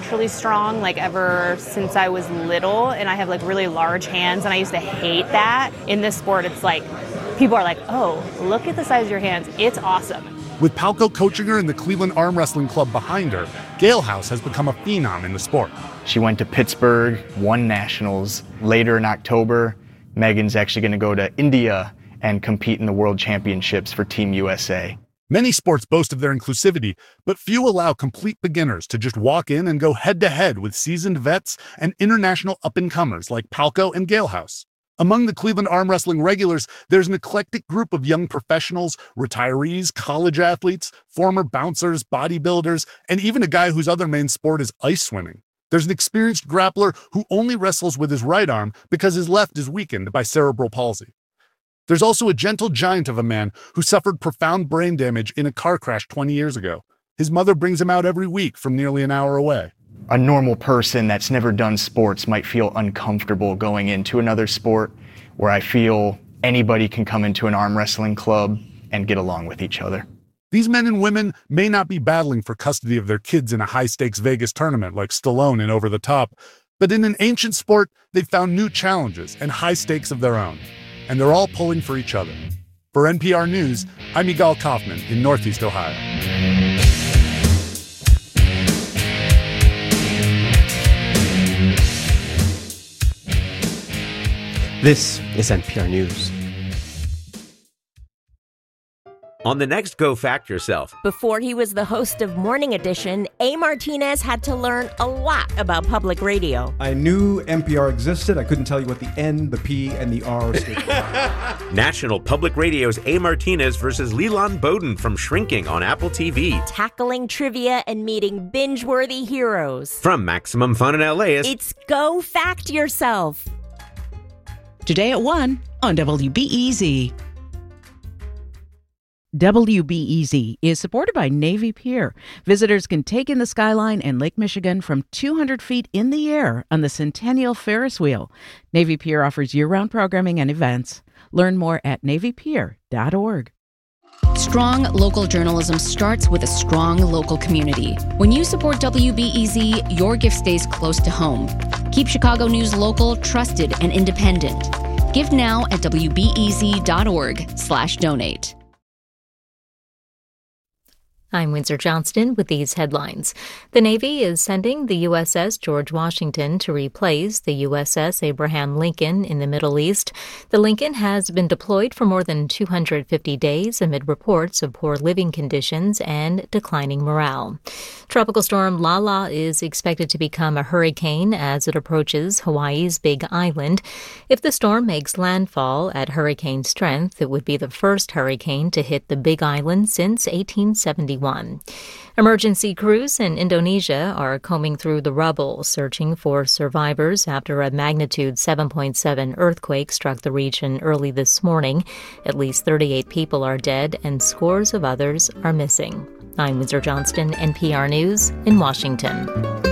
naturally strong, like ever since I was little, and I have like really large hands, and I used to hate that. In this sport, it's like, people are like, oh, look at the size of your hands. It's awesome. With Palco coaching her and the Cleveland Arm Wrestling Club behind her, Gail House has become a phenom in the sport. She went to Pittsburgh, won nationals. Later in October, Megan's actually going to go to India and compete in the World Championships for Team USA. Many sports boast of their inclusivity, but few allow complete beginners to just walk in and go head-to-head with seasoned vets and international up-and-comers like Palco and Gail House. Among the Cleveland Arm Wrestling regulars, there's an eclectic group of young professionals, retirees, college athletes, former bouncers, bodybuilders, and even a guy whose other main sport is ice swimming. There's an experienced grappler who only wrestles with his right arm because his left is weakened by cerebral palsy. There's also a gentle giant of a man who suffered profound brain damage in a car crash 20 years ago. His mother brings him out every week from nearly an hour away. A normal person that's never done sports might feel uncomfortable going into another sport, where I feel anybody can come into an arm wrestling club and get along with each other. These men and women may not be battling for custody of their kids in a high-stakes Vegas tournament like Stallone in Over the Top, but in an ancient sport, they've found new challenges and high stakes of their own, and they're all pulling for each other. For NPR News, I'm Yigal Kaufman in Northeast Ohio. This is NPR News. On the next Go Fact Yourself. Before he was the host of Morning Edition, A. Martinez had to learn a lot about public radio. I knew NPR existed. I couldn't tell you what the N, the P, and the R stood for. National Public Radio's A. Martinez versus Leland Bowden from Shrinking on Apple TV. Tackling trivia and meeting binge-worthy heroes. From Maximum Fun in LA. It's Go Fact Yourself. Today at 1 on WBEZ. WBEZ is supported by Navy Pier. Visitors can take in the skyline and Lake Michigan from 200 feet in the air on the Centennial Ferris Wheel. Navy Pier offers year-round programming and events. Learn more at NavyPier.org. Strong local journalism starts with a strong local community. When you support WBEZ, your gift stays close to home. Keep Chicago news local, trusted, and independent. Give now at WBEZ.org/donate. I'm Windsor Johnston with these headlines. The Navy is sending the USS George Washington to replace the USS Abraham Lincoln in the Middle East. The Lincoln has been deployed for more than 250 days amid reports of poor living conditions and declining morale. Tropical storm Lala is expected to become a hurricane as it approaches Hawaii's Big Island. If the storm makes landfall at hurricane strength, it would be the first hurricane to hit the Big Island since 1871. Emergency crews in Indonesia are combing through the rubble, searching for survivors after a magnitude 7.7 earthquake struck the region early this morning. At least 38 people are dead and scores of others are missing. I'm Windsor Johnston, NPR News in Washington.